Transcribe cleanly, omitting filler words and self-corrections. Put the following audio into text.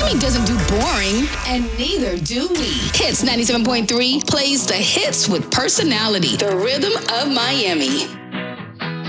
Miami doesn't do boring, and neither do we. Hits 97.3 plays the hits with personality. The rhythm of Miami.